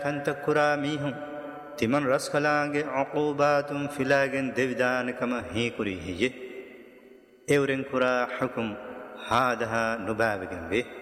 كنت كراميهم تمن رسخلانge عقوباتم فلاgen devidan kama he kuri hije euren kura hukum hadaha nubavigen be